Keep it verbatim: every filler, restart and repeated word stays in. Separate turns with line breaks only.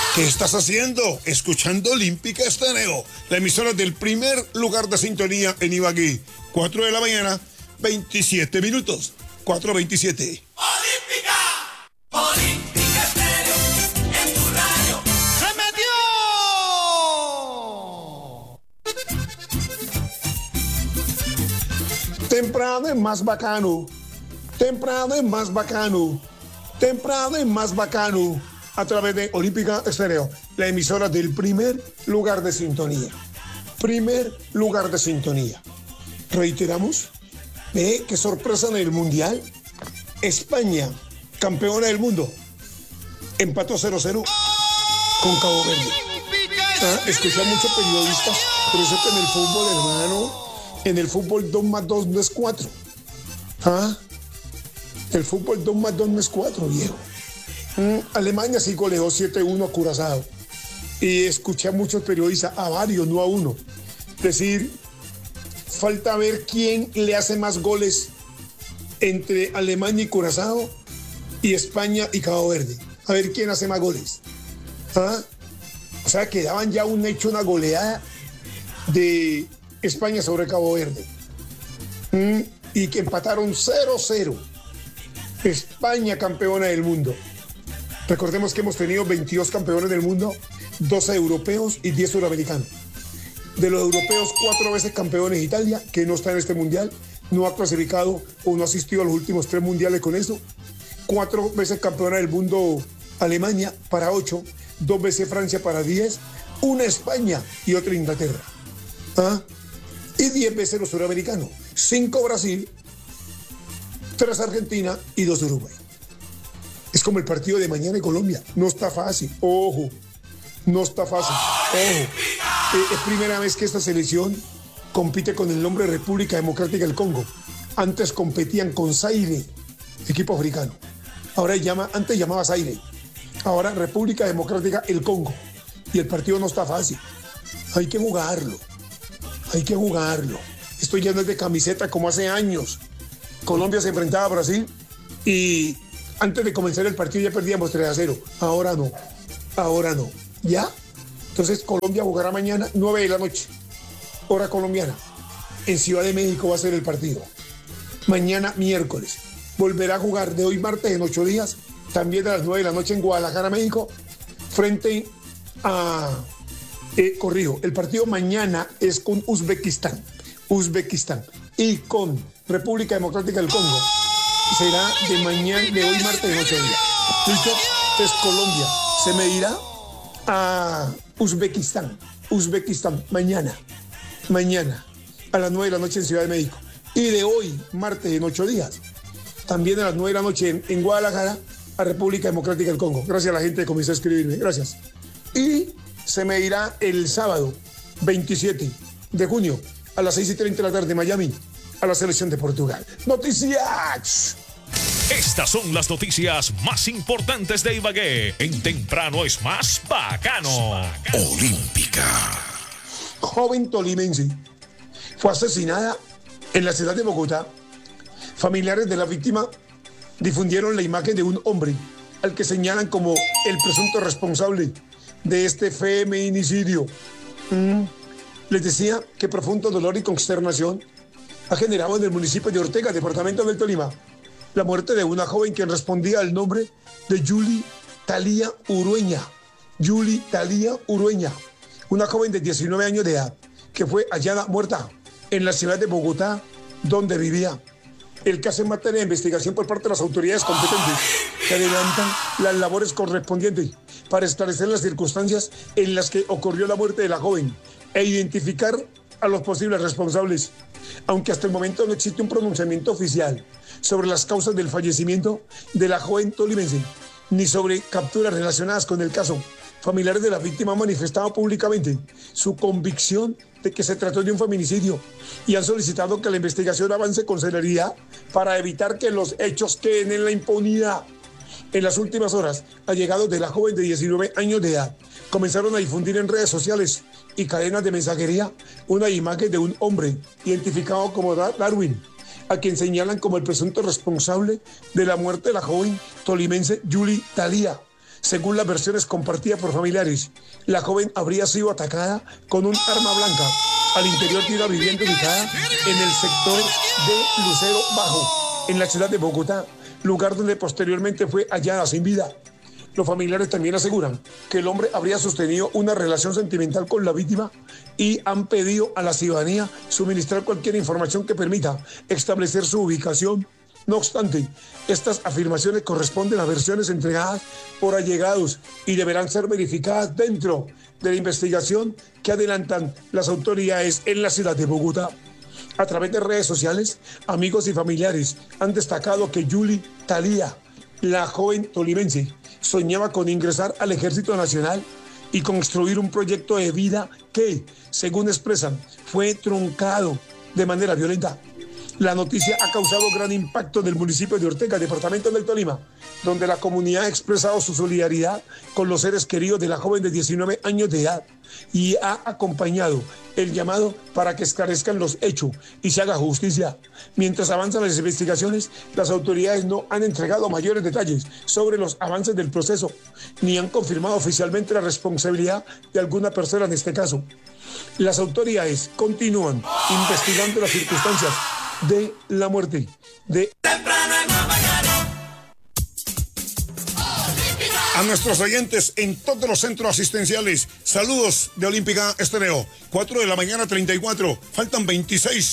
¿Qué estás haciendo? Escuchando Olímpica Estéreo, la emisora del primer lugar de sintonía en Ibagué. cuatro de la mañana, veintisiete minutos. cuatro veintisiete.
Olímpica, Olímpica Estéreo, en tu radio. ¡Se metió!
Temprano es más bacano. Temprano es más bacano. Temprano es más bacano. A través de Olímpica Estéreo, la emisora del primer lugar de sintonía. Primer lugar de sintonía. Reiteramos, ¿ve qué sorpresa en el Mundial? España, campeona del mundo, empató cero cero con Cabo Verde. Ah, escuché a muchos periodistas, pero eso que en el fútbol, hermano, en el fútbol dos más dos no es cuatro. ¿Ah? El fútbol dos más dos no es cuatro, viejo. Mm, Alemania sí goleó siete uno a Curazao. Y escuché a muchos periodistas, a varios, no a uno, decir, falta ver quién le hace más goles entre Alemania y Curazao y España y Cabo Verde. A ver quién hace más goles. ¿Ah? O sea, que daban ya un hecho, una goleada de España sobre Cabo Verde. Mm, y que empataron cero cero. España campeona del mundo. Recordemos que hemos tenido veintidós campeones del mundo, doce europeos y diez suramericanos. De los europeos, cuatro veces campeones Italia, que no está en este mundial, no ha clasificado o no ha asistido a los últimos tres mundiales con eso. Cuatro veces campeona del mundo Alemania para ocho, dos veces Francia para diez, una España y otra Inglaterra. ¿Ah? Y diez veces los suramericanos, cinco Brasil, tres Argentina y dos Uruguay. Es como el partido de mañana en Colombia. No está fácil. Ojo. No está fácil. Ojo. Eh, es primera vez que esta selección compite con el nombre República Democrática del Congo. Antes competían con Zaire, equipo africano. Ahora llama, antes llamaba Zaire. Ahora República Democrática del Congo. Y el partido no está fácil. Hay que jugarlo. Hay que jugarlo. Esto ya no es de camiseta como hace años. Colombia se enfrentaba a Brasil y antes de comenzar el partido ya perdíamos tres a cero. Ahora no. Ahora no. ¿Ya? Entonces Colombia jugará mañana nueve de la noche. Hora colombiana. En Ciudad de México va a ser el partido. Mañana miércoles. Volverá a jugar de hoy martes en ocho días. También a las nueve de la noche en Guadalajara, México. Frente a... Eh, corrijo. El partido mañana es con Uzbekistán. Uzbekistán. Y con República Democrática del Congo. Será de mañana, de hoy martes en ocho días. ¿Listo? Entonces Colombia se medirá a Uzbekistán. Uzbekistán, mañana. Mañana, a las nueve de la noche en Ciudad de México. Y de hoy, martes en ocho días, también a las nueve de la noche en, en Guadalajara, a República Democrática del Congo. Gracias a la gente que comenzó a escribirme. Gracias. Y se medirá el sábado, veintisiete de junio, a las seis y treinta de la tarde en Miami, a la selección de Portugal. ¡Noticias!
Estas son las noticias más importantes de Ibagué. En Temprano es más bacano. Olímpica.
Joven tolimense fue asesinada en la ciudad de Bogotá. Familiares de la víctima difundieron la imagen de un hombre al que señalan como el presunto responsable de este feminicidio. Mm. Les decía que profundo dolor y consternación ha generado en el municipio de Ortega, departamento del Tolima, la muerte de una joven que respondía al nombre de Yuli Talía Urueña. Yuli Talía Urueña, una joven de diecinueve años de edad, que fue hallada muerta en la ciudad de Bogotá, donde vivía. El caso en materia de investigación por parte de las autoridades competentes, que adelantan las labores correspondientes para esclarecer las circunstancias en las que ocurrió la muerte de la joven e identificar a los posibles responsables. Aunque hasta el momento no existe un pronunciamiento oficial sobre las causas del fallecimiento de la joven tolimense, ni sobre capturas relacionadas con el caso, familiares de la víctima han manifestado públicamente su convicción de que se trató de un feminicidio y han solicitado que la investigación avance con celeridad para evitar que los hechos queden en la impunidad. En las últimas horas, allegados de la joven de diecinueve años de edad comenzaron a difundir en redes sociales y cadenas de mensajería una imagen de un hombre identificado como Darwin, a quien señalan como el presunto responsable de la muerte de la joven tolimense Yuli Talía. Según las versiones compartidas por familiares, la joven habría sido atacada con un arma blanca al interior de una vivienda ubicada en el sector de Lucero Bajo, en la ciudad de Bogotá, lugar donde posteriormente fue hallada sin vida. Los familiares también aseguran que el hombre habría sostenido una relación sentimental con la víctima y han pedido a la ciudadanía suministrar cualquier información que permita establecer su ubicación. No obstante, estas afirmaciones corresponden a versiones entregadas por allegados y deberán ser verificadas dentro de la investigación que adelantan las autoridades en la ciudad de Bogotá. A través de redes sociales, amigos y familiares han destacado que Yuli Talía, la joven tolimense, soñaba con ingresar al Ejército Nacional y construir un proyecto de vida que, según expresan, fue truncado de manera violenta. La noticia ha causado gran impacto en el municipio de Ortega, departamento del Tolima, donde la comunidad ha expresado su solidaridad con los seres queridos de la joven de diecinueve años de edad y ha acompañado el llamado para que esclarezcan los hechos y se haga justicia. Mientras avanzan las investigaciones, las autoridades no han entregado mayores detalles sobre los avances del proceso, ni han confirmado oficialmente la responsabilidad de alguna persona en este caso. Las autoridades continúan investigando las circunstancias de la muerte de... A nuestros oyentes en todos los centros asistenciales, saludos de Olímpica Estéreo. cuatro de la mañana, treinta y cuatro, faltan veintiséis